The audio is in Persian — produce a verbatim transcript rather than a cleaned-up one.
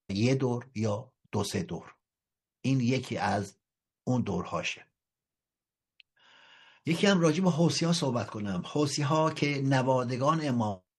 یه دور یا دو سه دور. این یکی از اون دورهاشه. یکی هم راجع به حوثی‌ها صحبت کنم. حوثی‌ها که نوادگان امام